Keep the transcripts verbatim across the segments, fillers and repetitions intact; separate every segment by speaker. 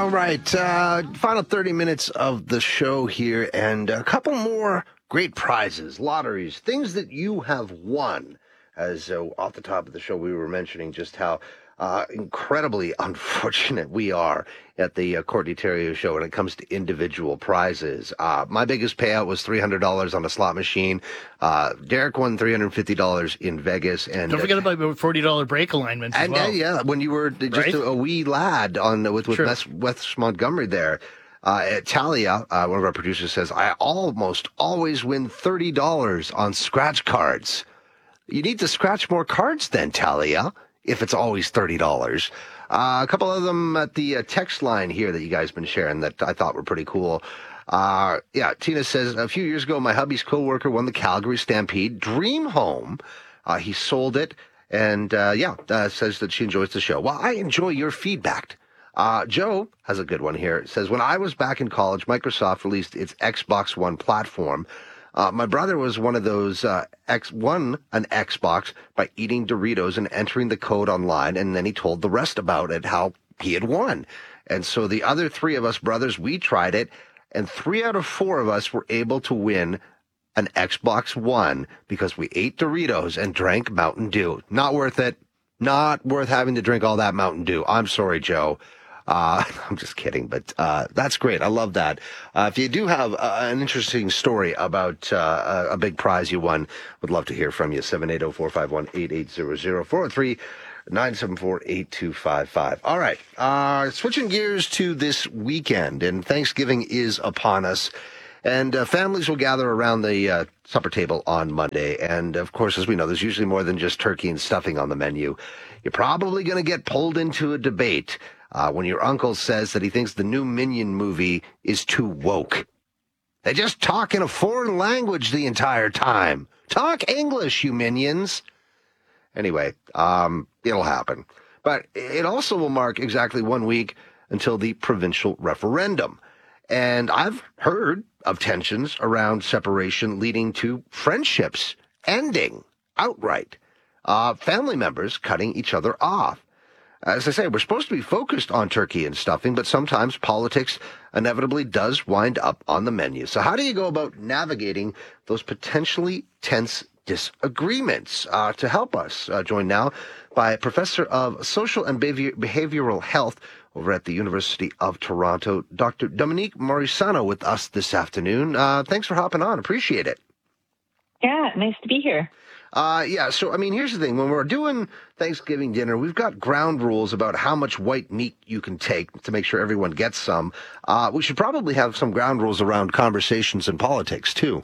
Speaker 1: All right, uh, final thirty minutes of the show here, and a couple more great prizes, lotteries, things that you have won. As uh, off the top of the show, we were mentioning just how uh, incredibly unfortunate we are at the uh, Courtney Terrio show when it comes to individual prizes. Uh, my biggest payout was three hundred dollars on a slot machine. Uh, Derek won three hundred fifty dollars in Vegas. And
Speaker 2: don't forget uh, about the forty dollars break alignment as
Speaker 1: and,
Speaker 2: well.
Speaker 1: Uh, yeah, when you were just
Speaker 2: right?
Speaker 1: a, a wee lad on with, with Wes, Wes Montgomery there. Uh, Talia, uh, one of our producers, says, I almost always win thirty dollars on scratch cards. You need to scratch more cards then, Talia, if it's always thirty dollars. Uh, a couple of them at the uh, text line here that you guys been sharing that I thought were pretty cool. Uh, yeah, Tina says, a few years ago, my hubby's coworker won the Calgary Stampede Dream Home. Uh, he sold it, and uh, yeah, uh, says that she enjoys the show. Well, I enjoy your feedback. Uh, Joe has a good one here. It says, when I was back in college, Microsoft released its Xbox One platform. Uh, my brother was one of those, uh, X, won an Xbox by eating Doritos and entering the code online, and then he told the rest about it, how he had won. And so the other three of us brothers, we tried it, and three out of four of us were able to win an Xbox One because we ate Doritos and drank Mountain Dew. Not worth it. Not worth having to drink all that Mountain Dew. I'm sorry, Joe. Uh, I'm just kidding, but uh, that's great. I love that. Uh, if you do have uh, an interesting story about uh, a big prize you won, would love to hear from you. seven eight zero, four five one, eight eight zero zero, four oh three, nine seven four, eight two five five. All right. Uh, switching gears to this weekend, and Thanksgiving is upon us. And uh, families will gather around the uh, supper table on Monday. And, of course, as we know, there's usually more than just turkey and stuffing on the menu. You're probably going to get pulled into a debate uh, when your uncle says that he thinks the new Minion movie is too woke. They just talk in a foreign language the entire time. Talk English, you minions. Anyway, um, it'll happen. But it also will mark exactly one week until the provincial referendum. And I've heard of tensions around separation leading to friendships ending outright, uh, family members cutting each other off. As I say, we're supposed to be focused on turkey and stuffing, but sometimes politics inevitably does wind up on the menu. So how do you go about navigating those potentially tense disagreements? Uh, to help us, uh, joined now by Professor of Social and Behavioral Health over at the University of Toronto, Doctor Dominique Morisano, with us this afternoon. Uh, thanks for hopping on. Appreciate it.
Speaker 3: Yeah, nice to be here.
Speaker 1: Uh, yeah, so, I mean, here's the thing. When we're doing Thanksgiving dinner, we've got ground rules about how much white meat you can take to make sure everyone gets some. Uh, we should probably have some ground rules around conversations and politics, too.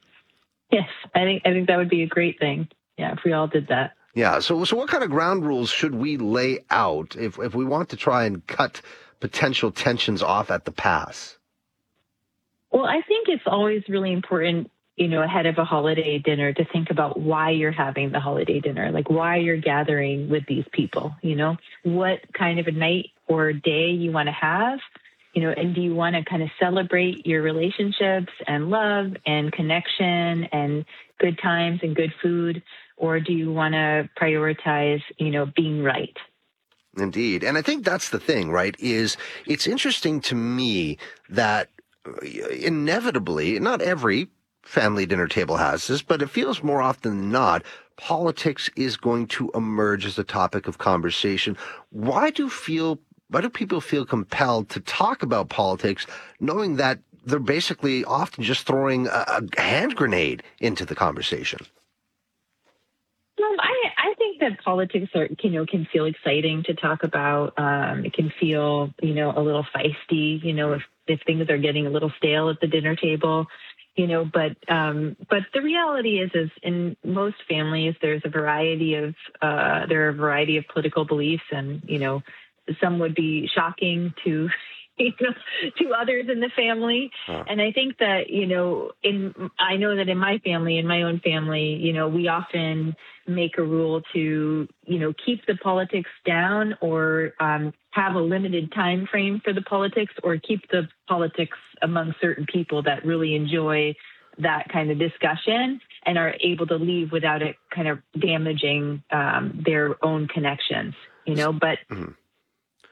Speaker 3: Yes, I think I think that would be a great thing. Yeah, if we all did that.
Speaker 1: Yeah, so so what kind of ground rules should we lay out if if we want to try and cut potential tensions off at the pass?
Speaker 3: Well, I think it's always really important, you know, ahead of a holiday dinner to think about why you're having the holiday dinner, like why you're gathering with these people, you know, what kind of a night or day you want to have, you know, and do you want to kind of celebrate your relationships and love and connection and good times and good food? Or do you want to prioritize, you know, being right?
Speaker 1: Indeed. And I think that's the thing, right, is it's interesting to me that inevitably, not every family dinner table has this, but it feels more often than not, politics is going to emerge as a topic of conversation. Why do feel, why do people feel compelled to talk about politics, knowing that they're basically often just throwing a, a hand grenade into the conversation?
Speaker 3: Well, I, I think that politics are, you know, can feel exciting to talk about. Um, it can feel, you know, a little feisty, you know, if, if things are getting a little stale at the dinner table, you know, but um, but the reality is, is in most families, there's a variety of, uh, there are a variety of political beliefs, and, you know, some would be shocking to, you know, to others in the family. Huh. And I think that, you know, in, I know that in my family, in my own family, you know, we often make a rule to, you know, keep the politics down, or um, have a limited time frame for the politics, or keep the politics among certain people that really enjoy that kind of discussion and are able to leave without it kind of damaging um, their own connections, you know, but mm-hmm.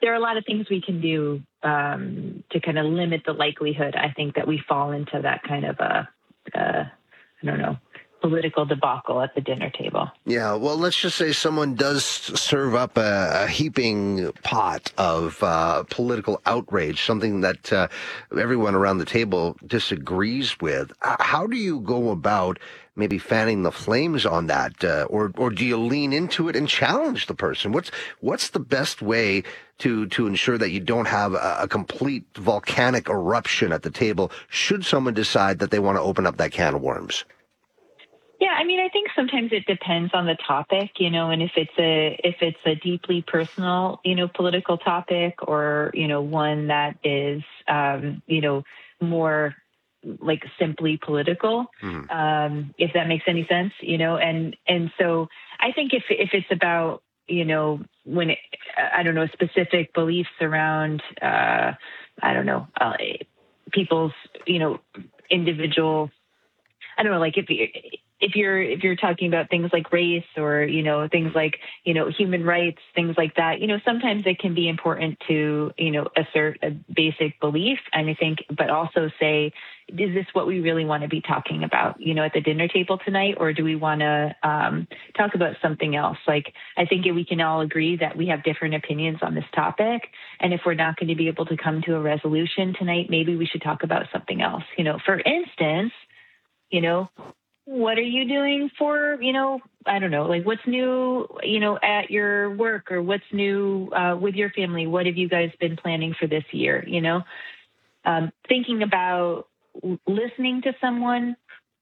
Speaker 3: there are a lot of things we can do um, to kind of limit the likelihood, I think, that we fall into that kind of a, uh, I don't know, political debacle at the dinner table.
Speaker 1: Yeah, well, let's just say someone does serve up a, a heaping pot of uh, political outrage, something that uh, everyone around the table disagrees with. How do you go about maybe fanning the flames on that, uh, or or do you lean into it and challenge the person? What's what's the best way to to ensure that you don't have a, a complete volcanic eruption at the table should someone decide that they want to open up that can of worms?
Speaker 3: Yeah, I mean, I think sometimes it depends on the topic, you know, and if it's a if it's a deeply personal, you know, political topic, or, you know, one that is, um, you know, more like simply political, mm. um, if that makes any sense, you know, and and so I think if if it's about, you know, when it, I don't know, specific beliefs around, uh, I don't know, uh, people's, you know, individual, I don't know, like if you, if you're if you're talking about things like race, or, you know, things like, you know, human rights, things like that, you know, sometimes it can be important to, you know, assert a basic belief, and I think, but also say, is this what we really want to be talking about, you know, at the dinner table tonight, or do we want to um, talk about something else? Like, I think we can all agree that we have different opinions on this topic, and if we're not going to be able to come to a resolution tonight, maybe we should talk about something else. You know, for instance, you know, what are you doing for, you know, I don't know, like what's new, you know, at your work, or what's new uh, with your family? What have you guys been planning for this year? You know, um, thinking about listening to someone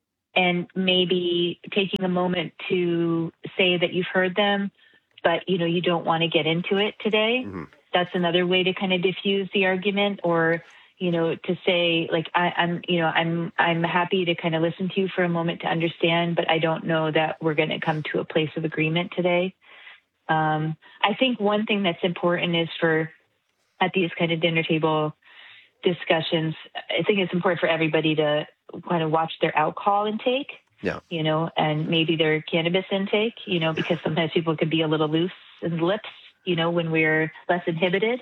Speaker 3: and maybe taking a moment to say that you've heard them, but, you know, you don't want to get into it today. Mm-hmm. That's another way to kind of diffuse the argument, or, you know, to say, like, I, I'm, you know, I'm, I'm happy to kind of listen to you for a moment to understand, but I don't know that we're going to come to a place of agreement today. Um, I think one thing that's important is for, at these kind of dinner table discussions, I think it's important for everybody to kind of watch their alcohol intake, yeah, you know, and maybe their cannabis intake, you know, because sometimes people can be a little loose in the lips, you know, when we're less inhibited.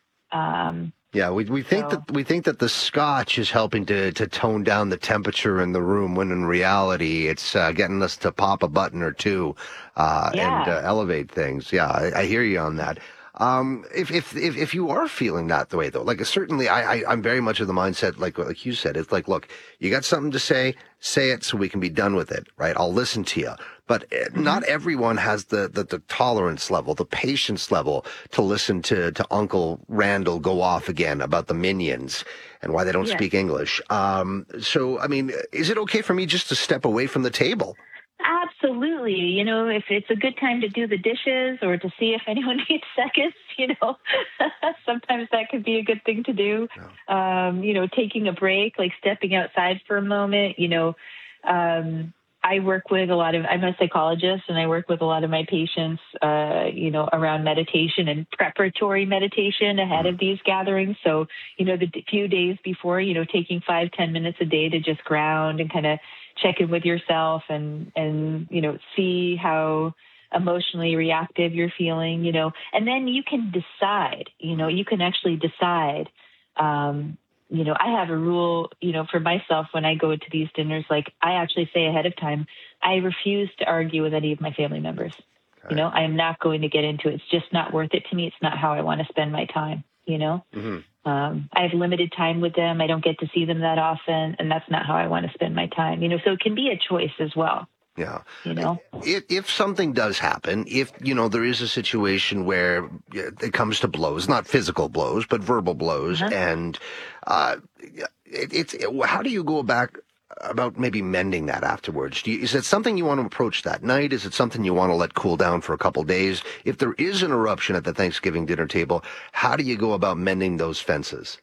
Speaker 3: Um,
Speaker 1: Yeah, we we think so. that we think that the scotch is helping to, to tone down the temperature in the room, when in reality it's uh, getting us to pop a button or two uh,
Speaker 3: yeah.
Speaker 1: and uh, elevate things. Yeah, I, I hear you on that. Um, if, if if if you are feeling that the way though, like certainly I, I I'm very much of the mindset, like like you said, it's like, look, you got something to say, say it so we can be done with it, right? I'll listen to you. But mm-hmm. not everyone has the, the, the tolerance level, the patience level to listen to, to Uncle Randall go off again about the Minions and why they don't yes. speak English. Um, so, I mean, is it okay for me just to step away from the table?
Speaker 3: Absolutely. You know, if it's a good time to do the dishes, or to see if anyone needs seconds, you know, sometimes that could be a good thing to do. Yeah. Um, you know, taking a break, like stepping outside for a moment, you know, um, I work with a lot of, I'm a psychologist, and I work with a lot of my patients, uh, you know, around meditation and preparatory meditation ahead of these gatherings. So, you know, the few days before, you know, taking five, ten minutes a day to just ground and kind of check in with yourself, and, and, you know, see how emotionally reactive you're feeling, you know, and then you can decide, you know, you can actually decide, um, you know, I have a rule, you know, for myself when I go to these dinners, like I actually say ahead of time, I refuse to argue with any of my family members. Okay. You know, I am not going to get into it. It's just not worth it to me. It's not how I want to spend my time, you know. Mm-hmm. Um, I have limited time with them. I don't get to see them that often, and that's not how I want to spend my time, you know. So it can be a choice as well.
Speaker 1: Yeah.
Speaker 3: You know,
Speaker 1: if, if something does happen, if, you know, there is a situation where it comes to blows, not physical blows, but verbal blows, uh-huh. and uh, it, it's, it, how do you go back about maybe mending that afterwards? Do you, is it something you want to approach that night? Is it something you want to let cool down for a couple of days? If there is an eruption at the Thanksgiving dinner table, how do you go about mending those fences?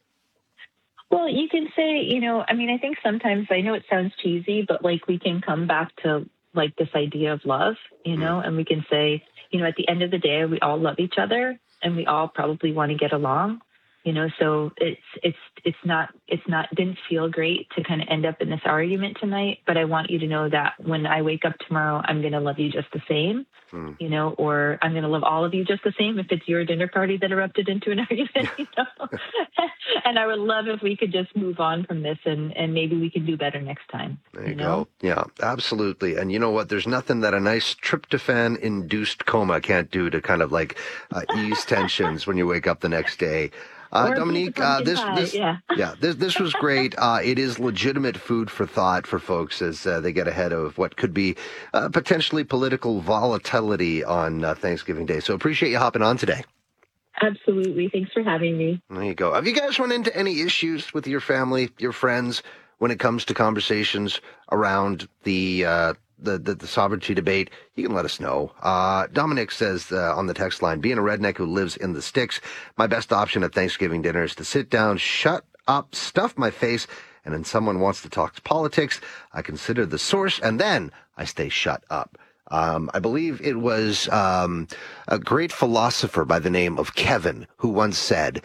Speaker 3: Well, you can say, you know, I mean, I think sometimes, I know it sounds cheesy, but like we can come back to like this idea of love, you know, and we can say, you know, at the end of the day, we all love each other, and we all probably want to get along. You know, so it's it's it's not it's not didn't feel great to kind of end up in this argument tonight. But I want you to know that when I wake up tomorrow, I'm going to love you just the same. Hmm. You know, or I'm going to love all of you just the same if it's your dinner party that erupted into an argument. You know, and I would love if we could just move on from this and and maybe we can do better next time.
Speaker 1: There you, you
Speaker 3: know?
Speaker 1: go. Yeah, absolutely. And you know what? There's nothing that a nice tryptophan-induced coma can't do to kind of like uh, ease tensions when you wake up the next day. Uh, Dominique, uh, this, this,
Speaker 3: yeah.
Speaker 1: yeah, this, this was great. Uh, it is legitimate food for thought for folks as uh, they get ahead of what could be uh, potentially political volatility on uh, Thanksgiving Day. So appreciate you hopping on today.
Speaker 3: Absolutely. Thanks for having me.
Speaker 1: There you go. Have you guys run into any issues with your family, your friends, when it comes to conversations around the uh, the, the, the sovereignty debate? You can let us know. Uh, Dominic says uh, on the text line, being a redneck who lives in the sticks, my best option at Thanksgiving dinner is to sit down, shut up, stuff my face, and then someone wants to talk politics. I consider the source, and then I stay shut up. Um, I believe it was um, a great philosopher by the name of Kevin who once said,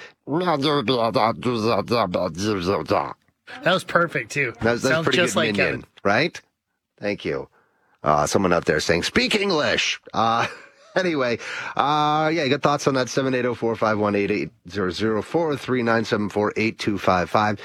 Speaker 2: that was perfect, too.
Speaker 1: That was, that's
Speaker 2: Sounds
Speaker 1: pretty
Speaker 2: just
Speaker 1: good
Speaker 2: like
Speaker 1: minion,
Speaker 2: Kevin.
Speaker 1: Right? Thank you. Uh, someone out there saying, speak English. Uh, anyway, uh, yeah, you got thoughts on that? seven eight zero, four five one, eight eight zero zero, four three nine seven four, eight two five five.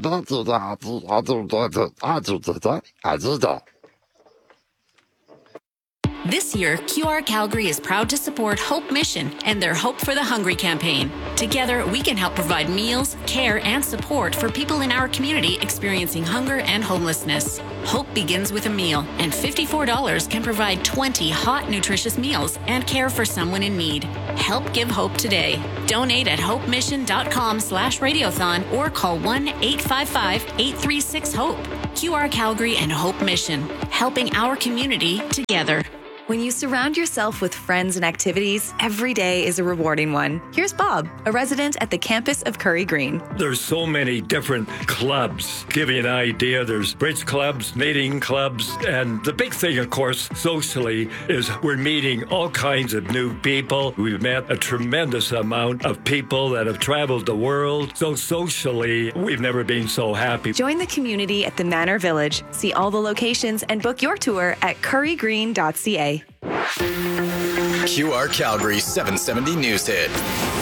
Speaker 4: This year, Q R Calgary is proud to support Hope Mission and their Hope for the Hungry campaign. Together, we can help provide meals, care, and support for people in our community experiencing hunger and homelessness. Hope begins with a meal, and fifty-four dollars can provide twenty hot, nutritious meals and care for someone in need. Help give hope today. Donate at hopemission.com slash radiothon or call one eight five five, eight three six, HOPE. Q R Calgary and Hope Mission, helping our community together.
Speaker 5: When you surround yourself with friends and activities, every day is a rewarding one. Here's Bob, a resident at the campus of Curry Green.
Speaker 6: There's so many different clubs. Give you an idea, there's bridge clubs, knitting clubs, and the big thing, of course, socially, is we're meeting all kinds of new people. We've met a tremendous amount of people that have traveled the world. So socially, we've never been so happy.
Speaker 5: Join the community at the Manor Village. See all the locations and book your tour at curry green dot c a.
Speaker 7: Q R Calgary seven seventy News Hit.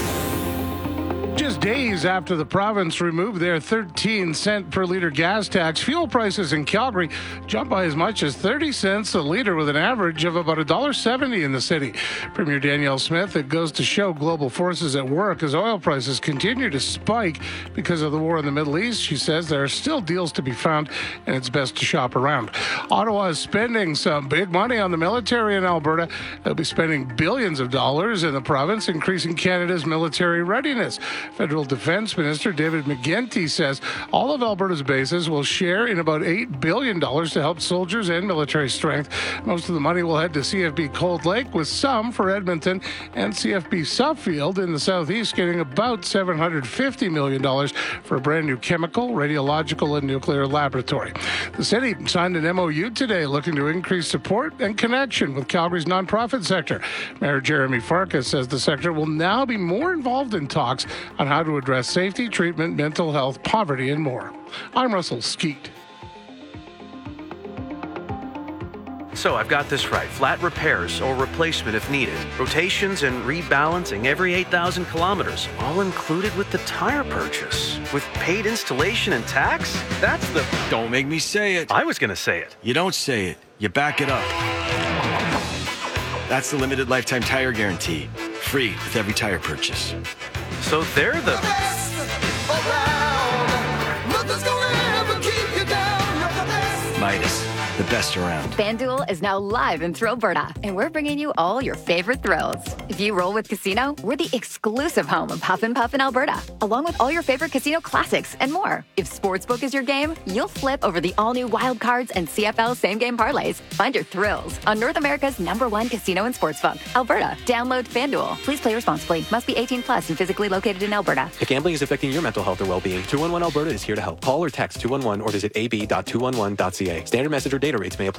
Speaker 8: Just days after the province removed their thirteen cent per liter gas tax, fuel prices in Calgary jumped by as much as thirty cents a liter with an average of about one dollar seventy in the city. Premier Danielle Smith, it goes to show global forces at work as oil prices continue to spike because of the war in the Middle East. She says there are still deals to be found and it's best to shop around. Ottawa is spending some big money on the military in Alberta. They'll be spending billions of dollars in the province, increasing Canada's military readiness. Federal Defense Minister David McGuinty says all of Alberta's bases will share in about eight billion dollars to help soldiers and military strength. Most of the money will head to C F B Cold Lake, with some for Edmonton, and C F B Suffield in the southeast getting about seven hundred fifty million dollars for a brand new chemical, radiological, and nuclear laboratory. The city signed an M O U today looking to increase support and connection with Calgary's nonprofit sector. Mayor Jeremy Farkas says the sector will now be more involved in talks on how to address safety, treatment, mental health, poverty, and more. I'm Russell Skeet.
Speaker 9: So I've got this right. Flat repairs or replacement if needed. Rotations and rebalancing every eight thousand kilometers. All included with the tire purchase. With paid installation and tax? That's the...
Speaker 10: Don't make me say it.
Speaker 9: I was going to say it.
Speaker 10: You don't say it. You back it up. That's the limited lifetime tire guarantee. Free with every tire purchase.
Speaker 9: So they're the... the best
Speaker 10: around. Nothing's gonna ever keep you down. Midas, the best around.
Speaker 11: FanDuel is now live in Thrillberta, and we're bringing you all your favorite thrills. If you roll with Casino, we're the exclusive home of Huff and Puff in Alberta, along with all your favorite casino classics and more. If Sportsbook is your game, you'll flip over the all-new Wild Cards and C F L same-game parlays. Find your thrills on North America's number one casino and sportsbook, Alberta. Download FanDuel. Please play responsibly. Must be eighteen plus and physically located in Alberta.
Speaker 12: If gambling is affecting your mental health or well-being, two one one Alberta is here to help. Call or text two one one or visit a b dot two one one dot c a. Standard message or data rates may apply.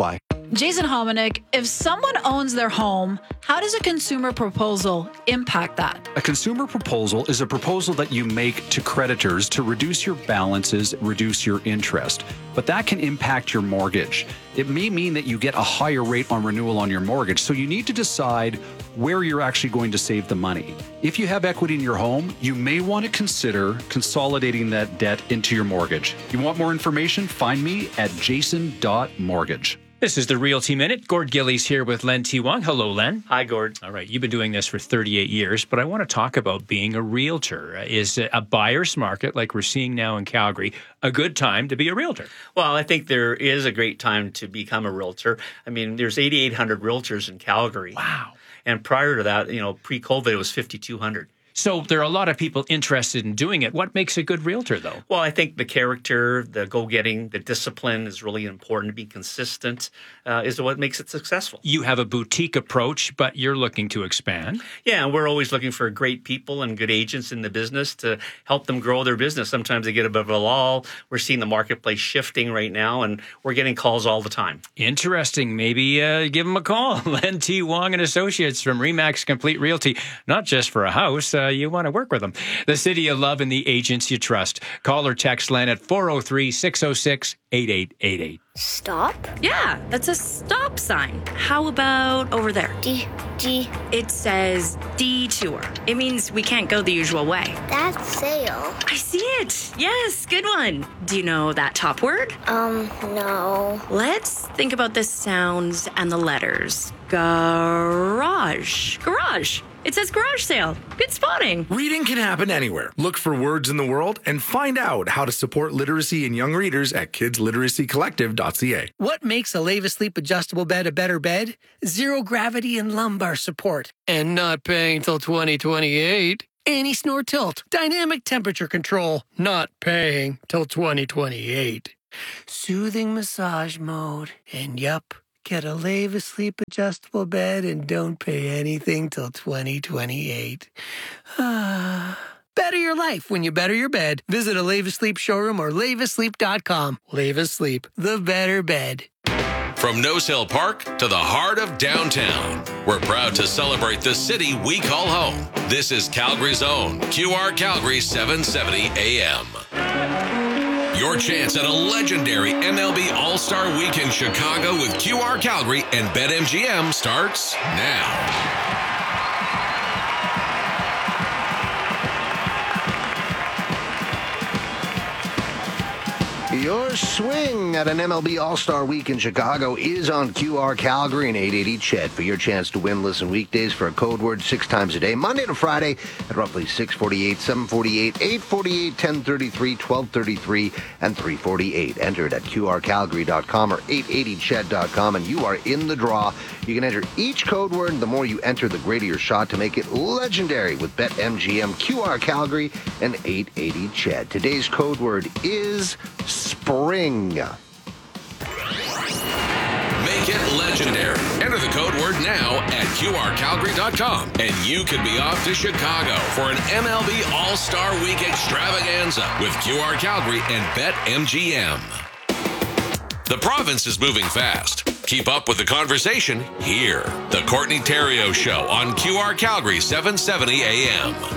Speaker 13: Jason Hominick, if someone owns their home, how does a consumer proposal impact that?
Speaker 14: A consumer proposal is a proposal that you make to creditors to reduce your balances, reduce your interest. But that can impact your mortgage. It may mean that you get a higher rate on renewal on your mortgage, so you need to decide where you're actually going to save the money. If you have equity in your home, you may want to consider consolidating that debt into your mortgage. You want more information? Find me at jason dot mortgage.
Speaker 15: This is the Realty Minute. Gord Gillies here with Len T. Wong. Hello, Len.
Speaker 16: Hi, Gord.
Speaker 15: All right, you've been doing this for thirty-eight years, but I want to talk about being a realtor. Is a buyer's market, like we're seeing now in Calgary, a good time to be a realtor?
Speaker 16: Well, I think there is a great time to become a realtor. I mean, there's eighty-eight hundred realtors in Calgary.
Speaker 15: Wow.
Speaker 16: And prior to that, you know, pre-COVID, it was fifty-two hundred.
Speaker 15: So there are a lot of people interested in doing it. What makes a good realtor, though?
Speaker 16: Well, I think the character, the go-getting, the discipline is really important. To be consistent uh, is what makes it successful.
Speaker 15: You have a boutique approach, but you're looking to expand.
Speaker 16: Yeah, and we're always looking for great people and good agents in the business to help them grow their business. Sometimes they get a bit of a lull. We're seeing the marketplace shifting right now, and we're getting calls all the time.
Speaker 15: Interesting. Maybe uh, give them a call. Len T. Wong and Associates from Remax Complete Realty. Not just for a house. Uh, you want to work with them. The city of love and the agents you trust. Call or text Len at four oh three, six oh six, eight eight eight eight.
Speaker 17: Stop?
Speaker 18: Yeah, that's a stop sign. How about over there?
Speaker 17: D, D.
Speaker 18: It says detour. It means we can't go the usual way.
Speaker 17: That's sail.
Speaker 18: I see it. Yes, good one. Do you know that top word?
Speaker 17: Um, no.
Speaker 18: Let's think about the sounds and the letters. Garage. Garage. It says garage sale. Good spotting.
Speaker 19: Reading can happen anywhere. Look for words in the world and find out how to support literacy in young readers at kids literacy collective dot c a.
Speaker 20: What makes a Leva Sleep adjustable bed a better bed? Zero gravity and lumbar support. And not paying till twenty twenty-eight. Anti-snore tilt. Dynamic temperature control. Not paying till twenty twenty-eight. Soothing massage mode. And yup. Get a Leva Sleep adjustable bed and don't pay anything till twenty twenty-eight. Ah. Better your life when you better your bed. Visit a Leva Sleep showroom or leva sleep dot com. Leva Sleep, the better bed.
Speaker 21: From Nose Hill Park to the heart of downtown, we're proud to celebrate the city we call home. This is Calgary's own Q R Calgary seven seventy A M. Your chance at a legendary M L B All-Star Week in Chicago with Q R Calgary and BetMGM starts now.
Speaker 1: Your swing at an M L B All-Star Week in Chicago is on Q R Calgary and eight eighty C H E D for your chance to win. Listen weekdays for a code word six times a day, Monday to Friday at roughly six forty-eight, seven forty-eight, eight forty-eight, ten thirty-three, twelve thirty-three, and three forty-eight. Enter it at Q R Calgary dot com or eight eighty C H E D dot com, and you are in the draw. You can enter each code word, and the more you enter, the greater your shot to make it legendary with BetMGM, Q R Calgary, and eight eighty C H E D. Today's code word is spring.
Speaker 21: Make it legendary. Enter the code word now at Q R Calgary dot com, and you could be off to Chicago for an M L B All-Star Week extravaganza with Q R Calgary and BetMGM. The province is moving fast. Keep up with the conversation here. The Courtney Theriault Show on Q R Calgary seven seventy A M.